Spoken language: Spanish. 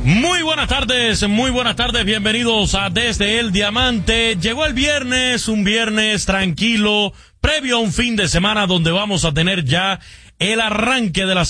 Muy buenas tardes, bienvenidos a Desde el Diamante. Llegó el viernes, un viernes tranquilo, previo a un fin de semana donde vamos a tener ya el arranque de la